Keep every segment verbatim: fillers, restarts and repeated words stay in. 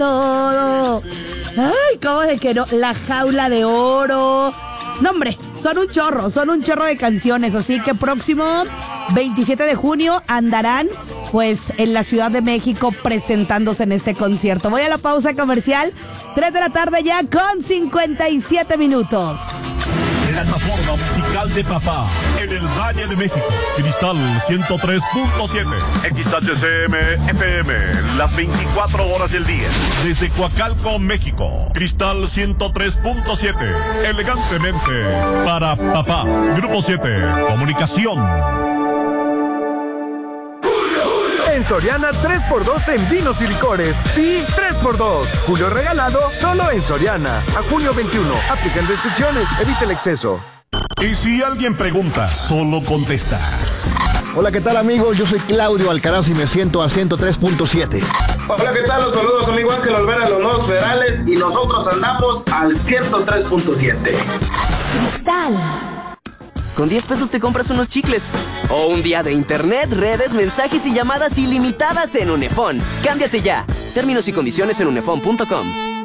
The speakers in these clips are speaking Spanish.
todo. Ay, ¿cómo de que no? La jaula de oro. No, hombre, son un chorro, son un chorro de canciones. Así que próximo veintisiete de junio andarán pues en la Ciudad de México presentándose en este concierto. Voy a la pausa comercial, tres de la tarde ya con cincuenta y siete minutos. Plataforma musical de papá en el Valle de México. Cristal ciento tres punto siete. X H C M F M, las veinticuatro horas del día. Desde Coacalco, México. Cristal ciento tres punto siete. Elegantemente para papá. Grupo siete. Comunicación. En Soriana, tres por dos en vinos y licores. Sí, tres por dos. Julio regalado, solo en Soriana. A junio veintiuno. Aplican restricciones. Evita el exceso. Y si alguien pregunta, solo contestas. Hola, ¿qué tal, amigos? Yo soy Claudio Alcaraz y me siento a ciento tres punto siete. Hola, ¿qué tal? Los saludos, amigo Ángel Olvera, los nuevos federales, y nosotros andamos al ciento tres punto siete. Cristal. Con diez pesos te compras unos chicles. O un día de internet, redes, mensajes y llamadas ilimitadas en Unefón. Cámbiate ya. Términos y condiciones en unefón punto com.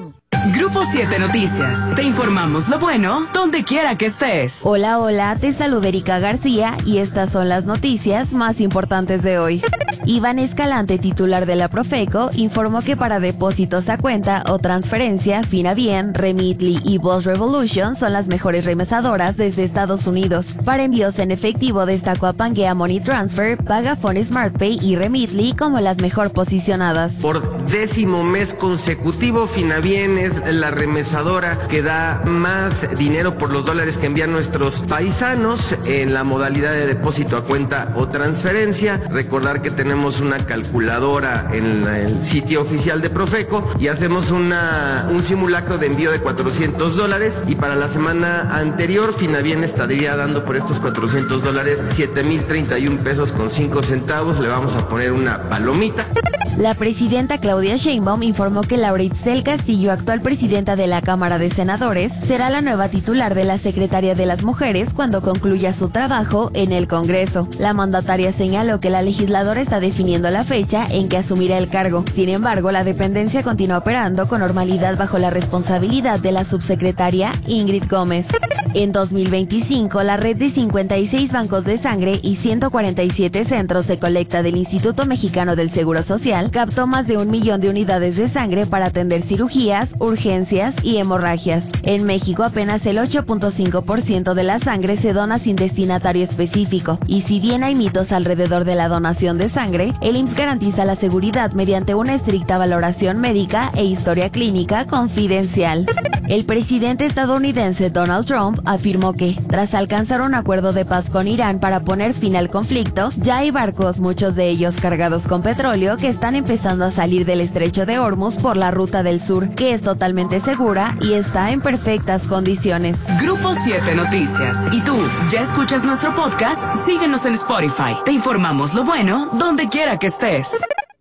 Grupo siete Noticias. Te informamos lo bueno donde quiera que estés. Hola, hola, te saluda Erika García y estas son las noticias más importantes de hoy. Iván Escalante, titular de la Profeco, informó que para depósitos a cuenta o transferencia, Finabien, Remitly y Boss Revolution son las mejores remesadoras desde Estados Unidos. Para envíos en efectivo destacó a Pangea Money Transfer, Pagafone SmartPay y Remitly como las mejor posicionadas. Por décimo mes consecutivo, Finabien es la remesadora que da más dinero por los dólares que envían nuestros paisanos en la modalidad de depósito a cuenta o transferencia. Recordar que tenemos una calculadora en el sitio oficial de Profeco y hacemos una, un simulacro de envío de cuatrocientos dólares, y para la semana anterior Finabien estaría dando por estos cuatrocientos dólares siete mil treinta y un pesos con cinco centavos. Le vamos a poner una palomita. La presidenta Claudia Sheinbaum informó que Laura Itzel Castillo, actual presidenta de la Cámara de Senadores, será la nueva titular de la Secretaría de las Mujeres cuando concluya su trabajo en el Congreso. La mandataria señaló que la legisladora está definiendo la fecha en que asumirá el cargo. Sin embargo, la dependencia continúa operando con normalidad bajo la responsabilidad de la subsecretaria Ingrid Gómez. En dos mil veinticinco, la red de cincuenta y seis bancos de sangre y ciento cuarenta y siete centros de colecta del Instituto Mexicano del Seguro Social captó más de un millón de unidades de sangre para atender cirugías, urgencias y hemorragias. En México, apenas el ocho punto cinco por ciento de la sangre se dona sin destinatario específico. Y si bien hay mitos alrededor de la donación de sangre, el I M S S garantiza la seguridad mediante una estricta valoración médica e historia clínica confidencial. El presidente estadounidense Donald Trump afirmó que, tras alcanzar un acuerdo de paz con Irán para poner fin al conflicto, ya hay barcos, muchos de ellos cargados con petróleo, que están empezando a salir del estrecho de Hormuz por la ruta del sur, que es totalmente segura y está en perfectas condiciones. Grupo siete Noticias. ¿Y tú, ya escuchas nuestro podcast? Síguenos en Spotify. Te informamos lo bueno donde quiera que estés.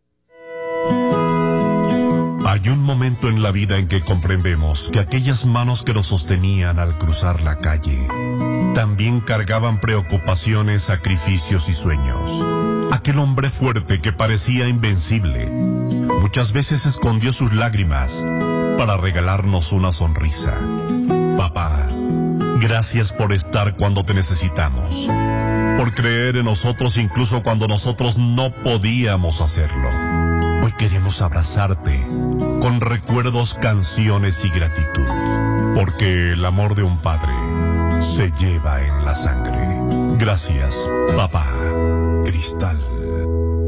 Hay un momento en la vida en que comprendemos que aquellas manos que nos sostenían al cruzar la calle también cargaban preocupaciones, sacrificios y sueños. Aquel hombre fuerte que parecía invencible muchas veces escondió sus lágrimas para regalarnos una sonrisa. Papá, gracias por estar cuando te necesitamos, por creer en nosotros incluso cuando nosotros no podíamos hacerlo. Hoy queremos abrazarte con recuerdos, canciones y gratitud, porque el amor de un padre se lleva en la sangre. Gracias, papá. Cristal.